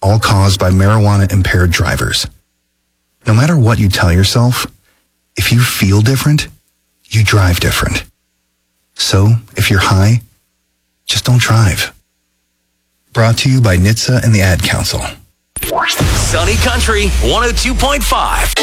all caused by marijuana-impaired drivers. No matter what you tell yourself, if you feel different, you drive different. So, if you're high, just don't drive. Brought to you by NHTSA and the Ad Council. Sunny Country 102.5.